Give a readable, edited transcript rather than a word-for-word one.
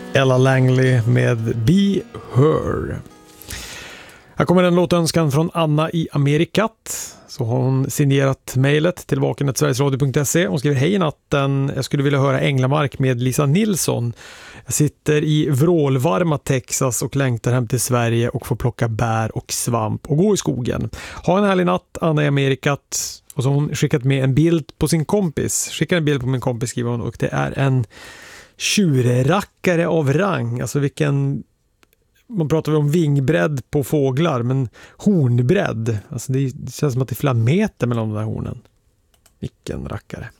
Ella Langley med Be Her. Här kommer en låtönskan från Anna i Amerikat. Så har hon signerat mejlet till vaken@sverigesradio.se. Hon skriver: hej natten, jag skulle vilja höra Änglamark med Lisa Nilsson. Jag sitter i vrålvarma Texas och längtar hem till Sverige och får plocka bär och svamp och gå i skogen. Ha en härlig natt, Anna i Amerikat. Och så har hon skickat med en bild på sin kompis. Skickar en bild på min kompis, skriver hon, och det är en tjurrackare av rang. Alltså man pratar om vingbredd på fåglar, men hornbredd. Alltså det känns som att det är flera meter mellan de där hornen. Vilken rackare.